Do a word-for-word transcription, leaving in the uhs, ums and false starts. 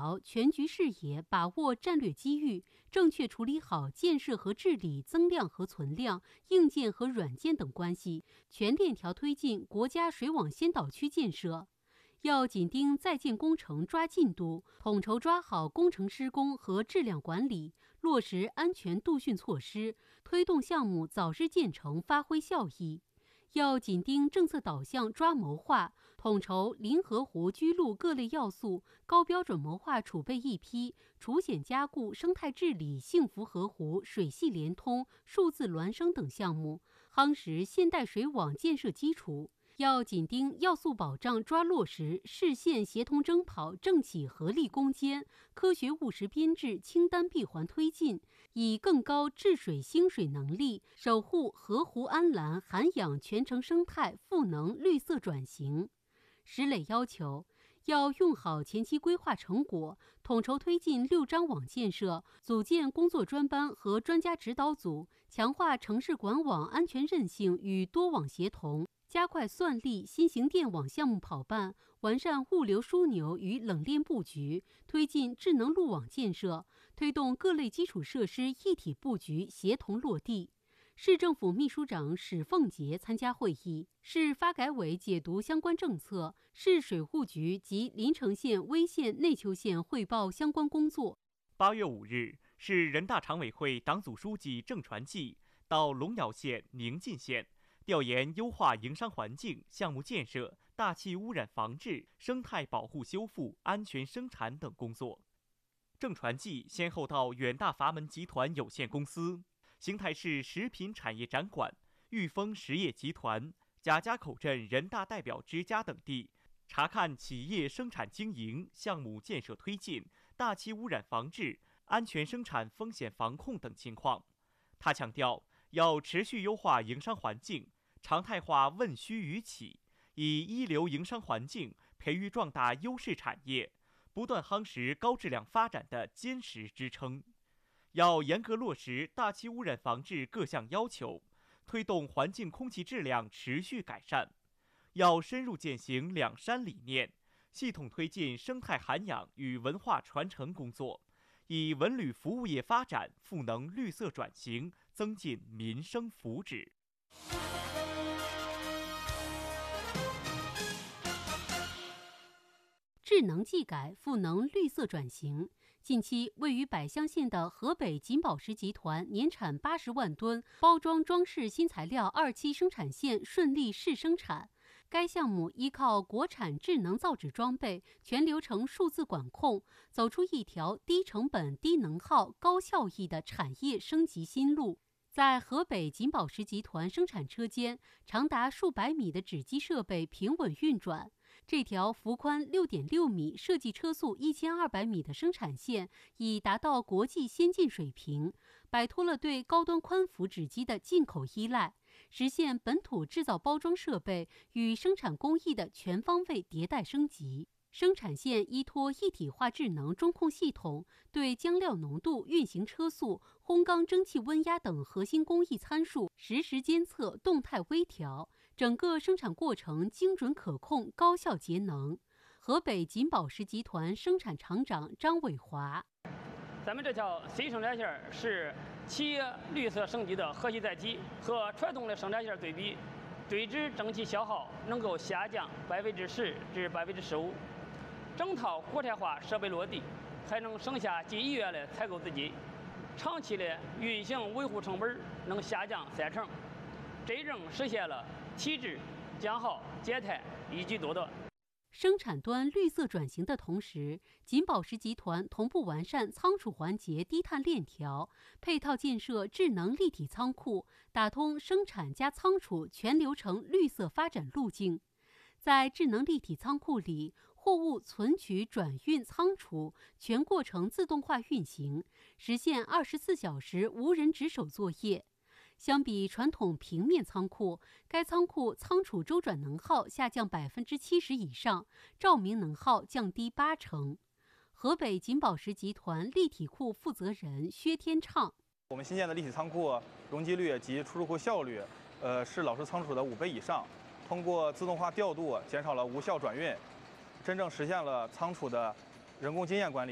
牢全局视野，把握战略机遇，正确处理好建设和治理增量和存量、硬件和软件等关系，全链条推进国家水网先导区建设。要紧盯在建工程抓进度，统筹抓好工程施工和质量管理，落实安全杜汛措施，推动项目早日建成发挥效益。要紧盯政策导向抓谋划，统筹临河湖居陆各类要素，高标准谋划储备一批，除险加固生态治理、幸福河湖、水系联通、数字孪生等项目，夯实现代水网建设基础。要紧盯要素保障抓落实，市县协同征跑政企合力攻坚，科学务实编制清单闭环推进，以更高治水兴水能力，守护河湖安澜涵养全程生态赋能绿色转型。石磊要求，要用好前期规划成果，统筹推进六张网建设，组建工作专班和专家指导组，强化城市管网安全韧性与多网协同，加快算力新型电网项目跑办，完善物流枢纽与冷链布局，推进智能路网建设，推动各类基础设施一体布局协同落地。市政府秘书长史凤杰参加会议，市发改委解读相关政策，市水务局及临城县、威县、内丘县汇报相关工作。 八月五日，市人大常委会党组书记郑传纪到龙窑县、宁晋县调研优化营商环境、项目建设、大气污染防治、生态保护修复、安全生产等工作。郑传纪先后到远大阀门集团有限公司、邢台市食品产业展馆、裕丰实业集团、贾家口镇人大代表之家等地，查看企业生产经营、项目建设推进、大气污染防治、安全生产风险防控等情况。他强调，要持续优化营商环境，常态化问需于企，以一流营商环境培育壮大优势产业，不断夯实高质量发展的坚实支撑。要严格落实大气污染防治各项要求，推动环境空气质量持续改善。要深入践行两山理念，系统推进生态涵养与文化传承工作，以文旅服务业发展赋能绿色转型，增进民生福祉。 智能技改赋能绿色转型。近期，位于百乡县的河北锦宝石集团年产八十万吨包装装饰新材料二期生产线顺利试生产。该项目依靠国产智能造纸装备、全流程数字管控，走出一条低成本、低能耗、高效益的产业升级新路。在河北锦宝石集团生产车间，长达数百米的纸机设备平稳运转。这条幅宽六点六米、设计车速一千二百米的生产线已达到国际先进水平，摆脱了对高端宽幅纸机的进口依赖，实现本土制造包装设备与生产工艺的全方位迭代升级。生产线依托一体化智能中控系统，对浆料浓度、运行车速、烘缸蒸汽温压等核心工艺参数实时监测、动态微调，整个生产过程精准可控、高效节能。河北锦宝石集团生产厂长张伟华： 咱们这条 C 生产线是企业绿色升级的核心载体，和传统的生产线对比，对质蒸汽消耗能够下降百分之十至百分之十五。整套国产化设备落地，还能省下近一月的采购资金，长期的运行维护成本能下降三成，真正实现了提质、降耗、减碳一举多得。 生产端绿色转型的同时，锦宝石集团同步完善仓储环节低碳链条，配套建设智能立体仓库，打通生产加仓储全流程绿色发展路径。在智能立体仓库里，货物存取、转运、仓储全过程自动化运行，实现二十四小时无人值守作业。相比传统平面仓库，该仓库仓储周转能耗下降百分之七十以上，照明能耗降低八成。河北锦宝石集团立体库负责人薛天畅： 我们新建的立体仓库容积率及出入库效率，呃，是老式仓储的五倍以上。通过自动化调度，减少了无效转运，真正实现了仓储的人工经验管理。